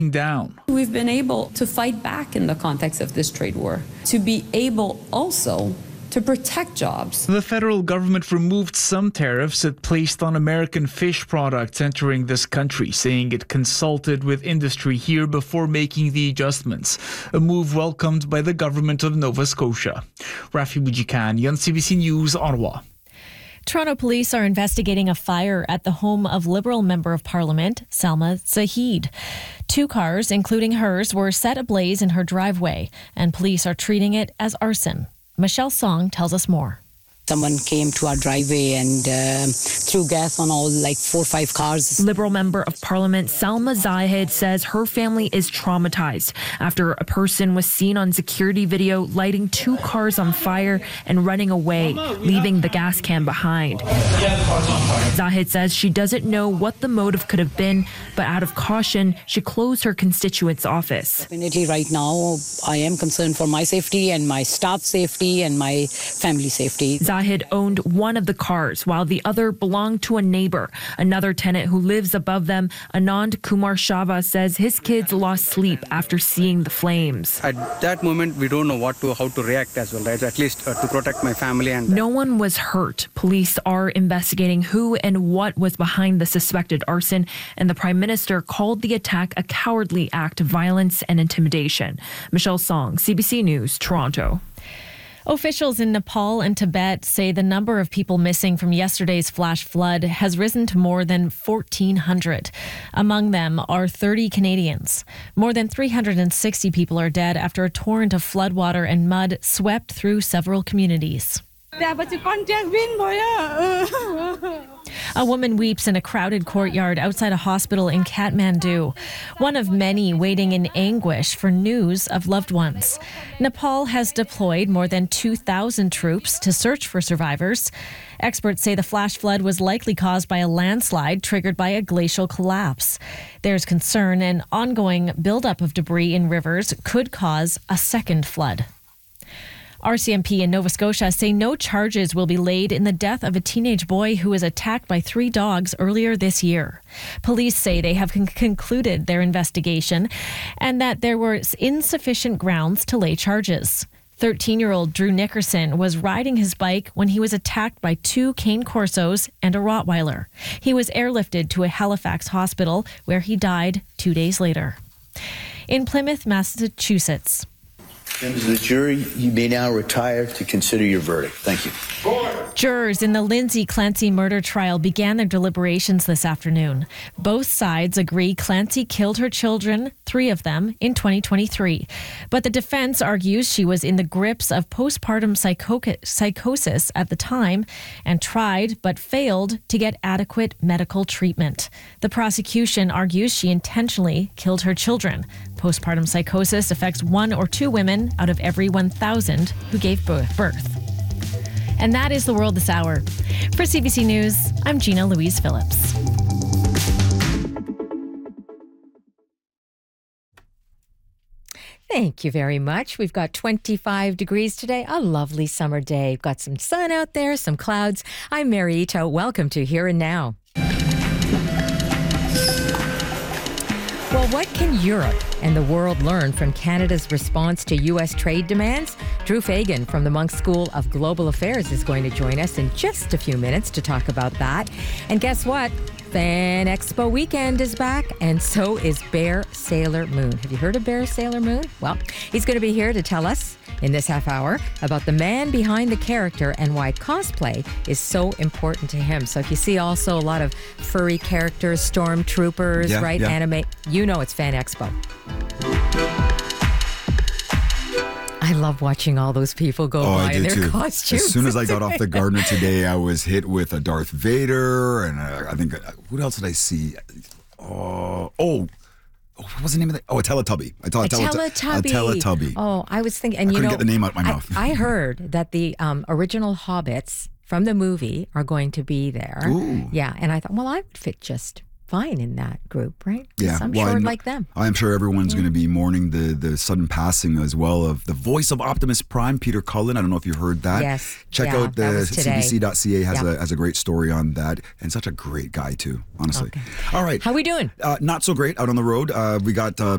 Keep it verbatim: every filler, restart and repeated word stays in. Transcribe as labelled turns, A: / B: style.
A: down.
B: We've been able to fight back in the context of this trade war, to be able also to protect jobs.
A: The federal government removed some tariffs it placed on American fish products entering this country, saying it consulted with industry here before making the adjustments, a move welcomed by the government of Nova Scotia. Rafi Boudjikani on C B C News, Ottawa.
C: Toronto police are investigating a fire at the home of Liberal Member of Parliament, Salma Zahid. Two cars, including hers, were set ablaze in her driveway, and police are treating it as arson. Michelle Song tells us more.
D: Someone came to our driveway and uh, threw gas on all like four or five cars.
C: Liberal Member of Parliament Salma Zahid says her family is traumatized after a person was seen on security video lighting two cars on fire and running away, leaving the gas can behind. Zahid says she doesn't know what the motive could have been, but out of caution, she closed her constituent's office.
D: Definitely right now, I am concerned for my safety and my staff's safety and my family safety.
C: Zahid owned one of the cars, while the other belonged to a neighbor. Another tenant who lives above them, Anand Kumar Shava, says his kids lost sleep after seeing the flames.
E: At that moment, we don't know what to, how to react as well, right? At least uh, to protect my family. And
C: no one was hurt. Police are investigating who and what was behind the suspected arson, and the Prime Minister called the attack a cowardly act of violence and intimidation. Michelle Song, C B C News, Toronto. Officials in Nepal and Tibet say the number of people missing from yesterday's flash flood has risen to more than fourteen hundred. Among them are thirty Canadians. More than three hundred sixty people are dead after a torrent of floodwater and mud swept through several communities. A woman weeps in a crowded courtyard outside a hospital in Kathmandu, one of many waiting in anguish for news of loved ones. Nepal has deployed more than two thousand troops to search for survivors. Experts say the flash flood was likely caused by a landslide triggered by a glacial collapse. There's concern an ongoing buildup of debris in rivers could cause a second flood. R C M P in Nova Scotia say no charges will be laid in the death of a teenage boy who was attacked by three dogs earlier this year. Police say they have con- concluded their investigation and that there were insufficient grounds to lay charges. thirteen-year-old Drew Nickerson was riding his bike when he was attacked by two Cane Corsos and a Rottweiler. He was airlifted to a Halifax hospital where he died two days later. In Plymouth, Massachusetts.
F: Members of the jury, you may now retire to consider your verdict. Thank you.
C: Jurors in the Lindsay Clancy murder trial began their deliberations this afternoon. Both sides agree Clancy killed her children, three of them, in twenty twenty-three. But the defense argues she was in the grips of postpartum psycho- psychosis at the time and tried but failed to get adequate medical treatment. The prosecution argues she intentionally killed her children. Postpartum psychosis affects one or two women out of every one thousand who gave birth. And that is the world this hour. For C B C News, I'm Gina Louise Phillips.
G: Thank you very much. We've got twenty-five degrees today, a lovely summer day. We've got some sun out there, some clouds. I'm Mary Ito. Welcome to Here and Now. Well, what can Europe and the world learn from Canada's response to U S trade demands? Drew Fagan from the Monk School of Global Affairs is going to join us in just a few minutes to talk about that. And guess what? Fan Expo weekend is back, and so is Bear Sailor Moon. Have you heard of Bear Sailor Moon? Well, he's going to be here to tell us in this half hour about the man behind the character and why cosplay is so important to him. So if you see also a lot of furry characters, stormtroopers,
H: yeah,
G: right,
H: yeah.
G: anime, you know it's Fan Expo. I love watching all those people go
H: oh,
G: by in their
H: too.
G: costumes.
H: As soon as I got off the Gardner today, I was hit with a Darth Vader, and a, I think, what else did I see? Oh, oh, what was the name of that? Oh, a Teletubby. I thought
G: a
H: Teletubby.
G: A
H: Teletubby.
G: Oh, I was thinking, and
H: I
G: you
H: couldn't
G: know,
H: get the name out of my
G: I,
H: mouth.
G: I heard that the um, original Hobbits from the movie are going to be there.
H: Ooh.
G: Yeah, and I thought, well, I would fit just fine in that group, right?
H: Yeah,
G: I'm
H: well,
G: sure
H: I'm,
G: like them.
H: I'm sure everyone's
G: Yeah.
H: going to be mourning the the sudden passing as well of the voice of Optimus Prime, Peter Cullen. I don't know if you heard that.
G: Yes.
H: Check
G: Yeah,
H: out
G: that
H: the
G: was
H: C
G: today.
H: B C dot C A has
G: Yep.
H: a has a great story on that, and such a great guy too. Honestly.
G: Okay.
H: All right.
G: How we doing?
H: Uh, not so great out on the road. Uh, we got uh,